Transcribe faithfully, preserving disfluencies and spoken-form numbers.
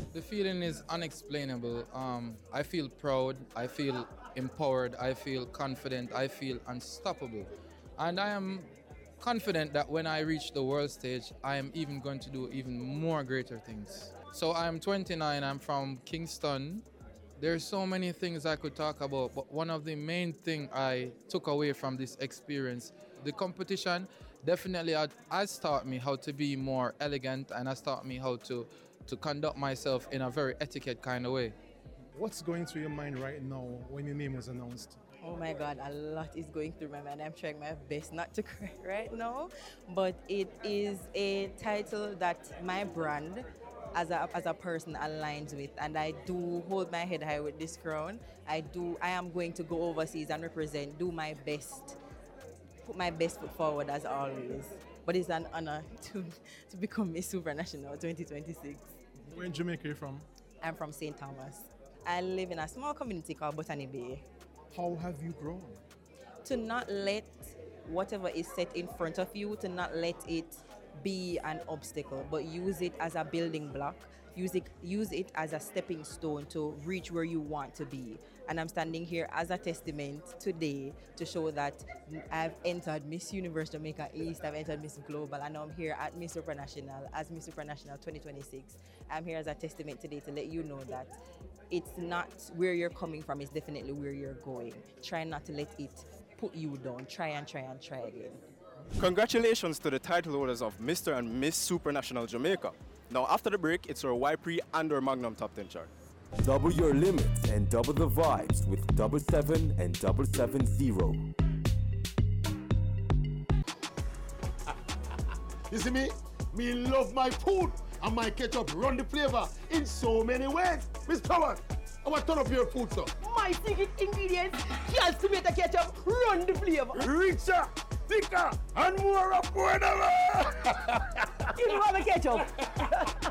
The feeling is unexplainable. Um, I feel proud, I feel empowered, I feel confident, I feel unstoppable. And I am confident that when I reach the world stage, I am even going to do even more greater things. So I'm twenty-nine, I'm from Kingston. There's so many things I could talk about, but one of the main thing I took away from this experience, the competition definitely had- has taught me how to be more elegant and has taught me how to, to conduct myself in a very etiquette kind of way. What's going through your mind right now when your name was announced? Oh my God, a lot is going through my mind. I'm trying my best not to cry right now, but it is a title that my brand as a, as a person aligns with, and I do hold my head high with this crown. I do. I am going to go overseas and represent, do my best, put my best foot forward as always. But it's an honor to, to become Miss Supranational twenty twenty-six. Where in Jamaica are you from? I'm from Saint Thomas. I live in a small community called Botany Bay. How have you grown? To not let whatever is set in front of you, to not let it be an obstacle, but use it as a building block, use it, use it as a stepping stone to reach where you want to be. And I'm standing here as a testament today to show that I've entered Miss Universe Jamaica East, I've entered Miss Global, and now I'm here at Miss Supranational as Miss Supranational twenty twenty-six. I'm here as a testament today to let you know that it's not where you're coming from, it's definitely where you're going. Try not to let it put you down. Try and try and try again. Congratulations to the title holders of Mister and Miss Supranational Jamaica. Now after the break, it's our Y P and our Magnum Top ten chart. Double your limits and double the vibes with double seven and double seven zero. You see me? Me love my food and my ketchup run the flavor in so many ways. Miss Power, I want to turn up your food, sir. My secret ingredients, just tomato ketchup, run the flavor. Richer, thicker, and more affordable. You don't have a ketchup.